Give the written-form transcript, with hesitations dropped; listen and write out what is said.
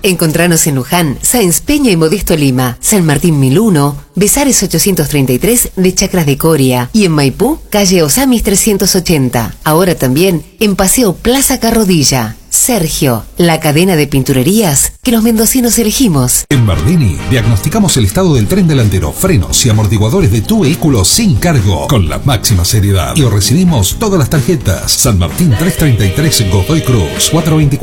Encontranos en Luján, Sáenz Peña y Modesto Lima, San Martín 1001, Besares 833 de Chacras de Coria y en Maipú, calle Osamis 380. Ahora también en Paseo Plaza Carrodilla. Sergio, la cadena de pinturerías que los mendocinos elegimos. En Bardini diagnosticamos el estado del tren delantero, frenos y amortiguadores de tu vehículo sin cargo, con la máxima seriedad. Y recibimos todas las tarjetas. San Martín 333 Godoy Cruz 424.